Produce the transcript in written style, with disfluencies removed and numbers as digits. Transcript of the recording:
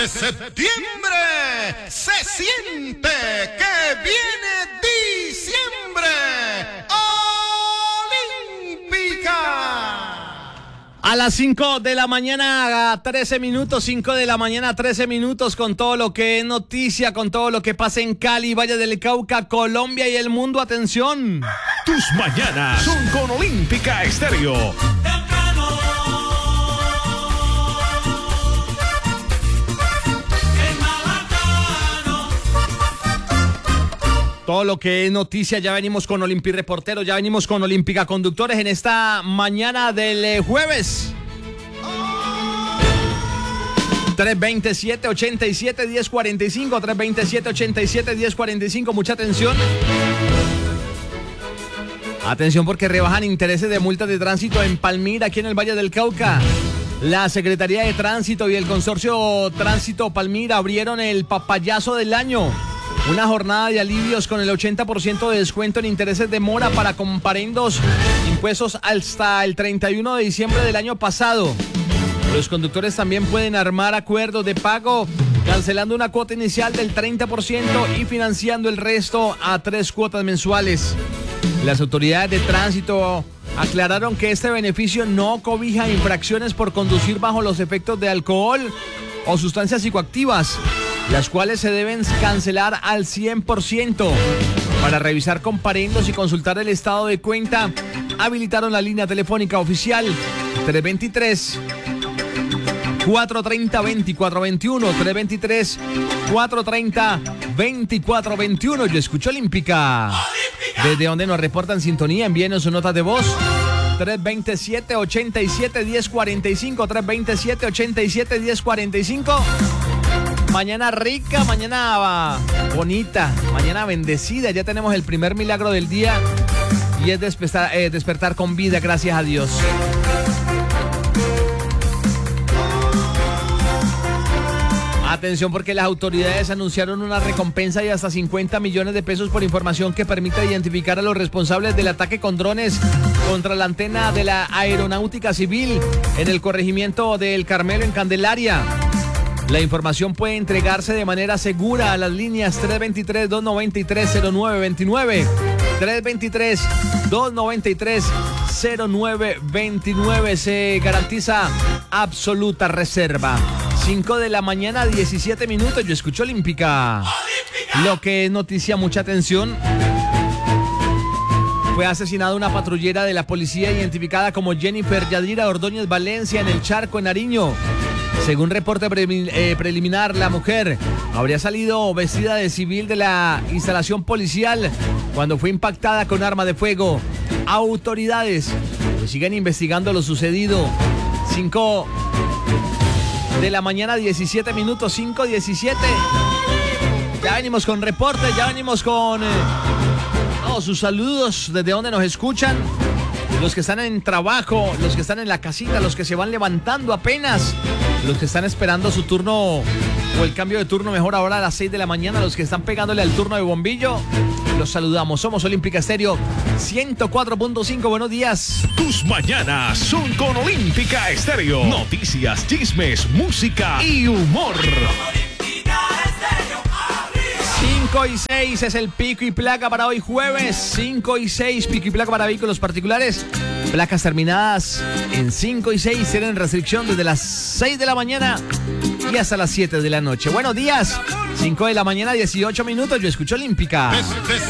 Septiembre se siente que viene diciembre. Olímpica. A las 5 de la mañana, 13 minutos, 5 de la mañana, 13 minutos, con todo lo que es noticia, con todo lo que pasa en Cali, Valle del Cauca, Colombia y el mundo. Atención. Tus mañanas son con Olímpica Estéreo. Todo lo que es noticia, ya venimos con Olimpi Reportero, ya venimos con Olímpica Conductores en esta mañana del jueves. 327-87-1045, 327-87-1045, mucha atención. Atención porque rebajan intereses de multas de tránsito en Palmira, aquí en el Valle del Cauca. La Secretaría de Tránsito y el Consorcio Tránsito Palmira abrieron el papayazo del año. Una jornada de alivios con el 80% de descuento en intereses de mora para comparendos impuestos hasta el 31 de diciembre del año pasado. Los conductores también pueden armar acuerdos de pago cancelando una cuota inicial del 30% y financiando el resto a 3 cuotas mensuales. Las autoridades de tránsito aclararon que este beneficio no cobija infracciones por conducir bajo los efectos de alcohol o sustancias psicoactivas, las cuales se deben cancelar al 100%. Para revisar comparendos y consultar el estado de cuenta, habilitaron la línea telefónica oficial 323-430-2421, 323-430-2421. Yo escucho Olímpica. ¿Desde donde nos reportan sintonía? Envíenos su nota de voz. 327-87-1045, 327-87-1045. Mañana rica, mañana bonita, mañana bendecida. Ya tenemos el primer milagro del día y es despertar con vida, gracias a Dios. Atención porque las autoridades anunciaron una recompensa de hasta 50 millones de pesos por información que permita identificar a los responsables del ataque con drones contra la antena de la Aeronáutica Civil en el corregimiento del Carmelo en Candelaria. La información puede entregarse de manera segura a las líneas 323-293-0929, 323-293-0929. Se garantiza absoluta reserva. 5 de la mañana, 17 minutos. Yo escucho Olímpica. Lo que es noticia, mucha atención. Fue asesinada una patrullera de la policía identificada como Jennifer Yadira Ordóñez Valencia en el Charco, en Nariño. Según reporte preliminar, la mujer habría salido vestida de civil de la instalación policial cuando fue impactada con arma de fuego. Autoridades pues siguen investigando lo sucedido. 5 de la mañana, 17 minutos, 5:17. Ya venimos con reporte, ya venimos con todos sus saludos desde donde nos escuchan. Los que están en trabajo, los que están en la casita, los que se van levantando apenas, los que están esperando su turno o el cambio de turno mejor ahora a las 6 de la mañana, los que están pegándole al turno de bombillo, los saludamos. Somos Olímpica Estéreo 104.5. Buenos días. Tus mañanas son con Olímpica Estéreo. Noticias, chismes, música y humor. 5 y 6 es el pico y placa para hoy jueves. 5 y 6, pico y placa para vehículos particulares. Placas terminadas en 5 y 6 tienen restricción desde las 6 de la mañana y hasta las 7 de la noche. Buenos días. 5 de la mañana, 18 minutos. Yo escucho Olímpica.